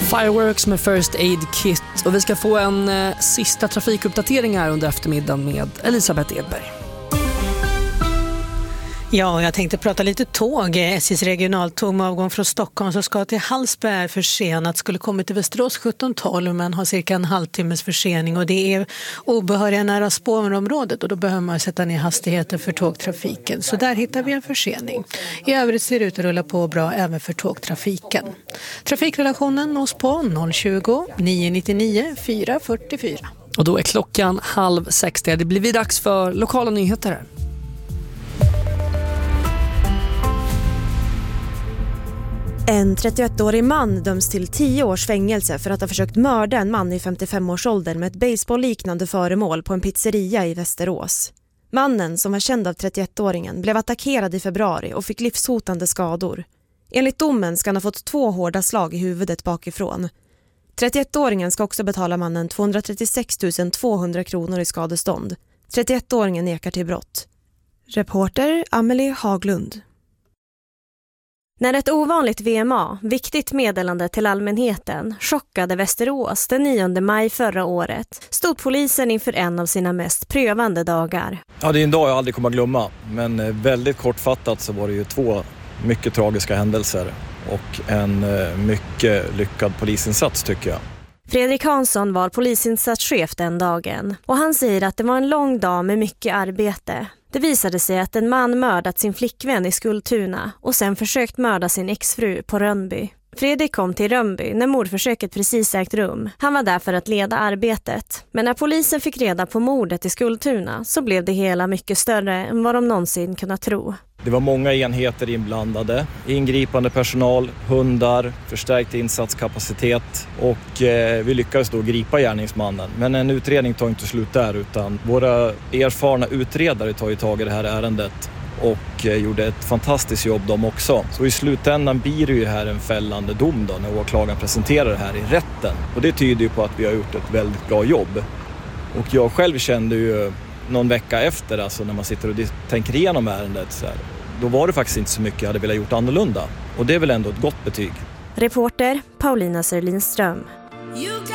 Fireworks med First Aid Kit, och vi ska få en sista trafikuppdatering här under eftermiddagen med Elisabeth Edberg. Ja, jag tänkte prata lite tåg. SJs regionaltåg med avgång från Stockholm som ska till Hallsberg försenat. Skulle kommit till Västerås 17:12 men har cirka en halvtimmes försening, och det är obehöriga nära spårområdet, och då behöver man sätta ner hastigheter för tågtrafiken. Så där hittar vi en försening. I övrigt ser det ut att rulla på bra även för tågtrafiken. Trafikrelationen nås på 020 999 444. Och då är klockan 5:30. Det blir dags för lokala nyheter här. En 31-årig man döms till 10 års fängelse för att ha försökt mörda en man i 55-årsåldern med ett baseballliknande föremål på en pizzeria i Västerås. Mannen, som var känd av 31-åringen, blev attackerad i februari och fick livshotande skador. Enligt domen ska han ha fått 2 hårda slag i huvudet bakifrån. 31-åringen ska också betala mannen 236 200 kronor i skadestånd. 31-åringen nekar till brott. Reporter Amelie Haglund. När ett ovanligt VMA, viktigt meddelande till allmänheten, chockade Västerås den 9 maj förra året, stod polisen inför en av sina mest prövande dagar. Ja, det är en dag jag aldrig kommer att glömma, men väldigt kortfattat så var det ju 2 mycket tragiska händelser och en mycket lyckad polisinsats, tycker jag. Fredrik Hansson var polisinsatschef den dagen, och han säger att det var en lång dag med mycket arbete. Det visade sig att en man mördat sin flickvän i Skultuna och sen försökt mörda sin exfru på Rönnby. Fredrik kom till Rönnby när mordförsöket precis ägt rum. Han var där för att leda arbetet. Men när polisen fick reda på mordet i Skultuna så blev det hela mycket större än vad de någonsin kunnat tro. Det var många enheter inblandade, ingripande personal, hundar, förstärkt insatskapacitet, och vi lyckades då gripa gärningsmannen. Men en utredning tar inte slut där, utan våra erfarna utredare tar ju tag i det här ärendet och gjorde ett fantastiskt jobb de också. Så i slutändan blir det ju här en fällande dom då när åklagaren presenterar det här i rätten. Och det tyder ju på att vi har gjort ett väldigt bra jobb. Och jag själv kände ju någon vecka efter, alltså när man sitter och tänker igenom ärendet så här, då var det faktiskt inte så mycket jag hade velat gjort annorlunda. Och det är väl ändå ett gott betyg. Reporter Paulina Sörlinström.